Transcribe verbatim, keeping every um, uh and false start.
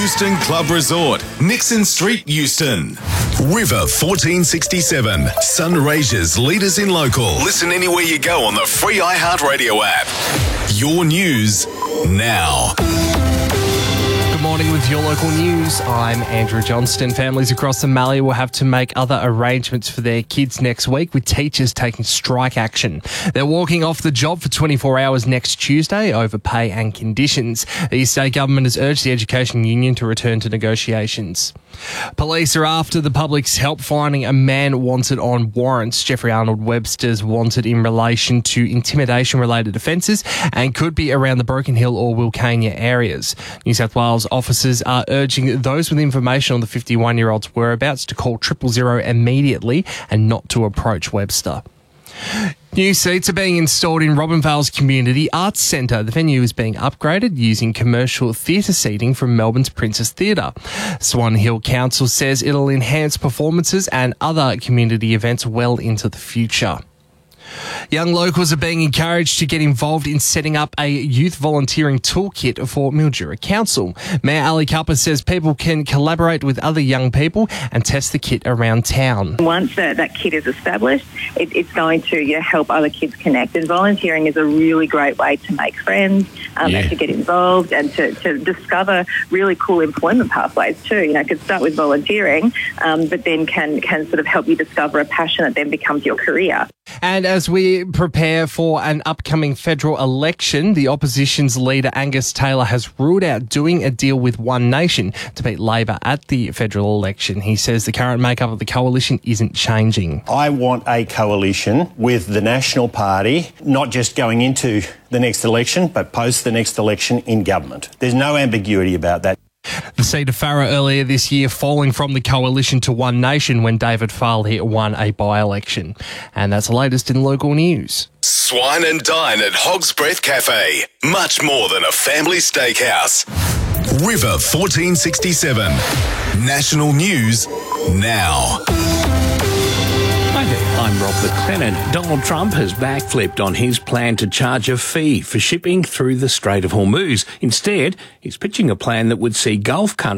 Euston Club Resort, Nixon Street, Euston. River fourteen sixty-seven, Sunraysia's leaders in local. Listen anywhere you go on the free iHeartRadio app. Your news now. Good morning with your local news. I'm Andrew Johnston. Families across the Mallee will have to make other arrangements for their kids next week, with teachers taking strike action. They're walking off the job for twenty-four hours next Tuesday over pay and conditions. The state government has urged the Education Union to return to negotiations. Police are after the public's help finding a man wanted on warrants. Jeffrey Arnold Webster's wanted in relation to intimidation-related offences and could be around the Broken Hill or Wilcannia areas. New South Wales officers are urging those with information on the fifty-one-year-old's whereabouts to call triple zero immediately and not to approach Webster. New seats are being installed in Robinvale's Community Arts Centre. The venue is being upgraded using commercial theatre seating from Melbourne's Princess Theatre. Swan Hill Council says it'll enhance performances and other community events well into the future. Young locals are being encouraged to get involved in setting up a youth volunteering toolkit for Mildura Council. Mayor Ali Cupper says people can collaborate with other young people and test the kit around town. Once that, that kit is established, it, it's going to you know, help other kids connect. And volunteering is a really great way to make friends um, yeah. and to get involved and to, to discover really cool employment pathways too. You know, it could start with volunteering, um, but then can, can sort of help you discover a passion that then becomes your career. And as we prepare for an upcoming federal election, the opposition's leader Angus Taylor has ruled out doing a deal with One Nation to beat Labor at the federal election. He says the current makeup of the coalition isn't changing. I want a coalition with the National Party, not just going into the next election, but post the next election in government. There's no ambiguity about that. The seat of Farrer earlier this year falling from the coalition to One Nation when David Farley won a by-election. And that's the latest in local news. Swine and dine at Hog's Breath Cafe. Much more than a family steakhouse. River fourteen sixty-seven. National news now. Hi there, I'm Rob McLennan. Donald Trump has backflipped on his plan to charge a fee for shipping through the Strait of Hormuz. Instead, he's pitching a plan that would see Gulf countries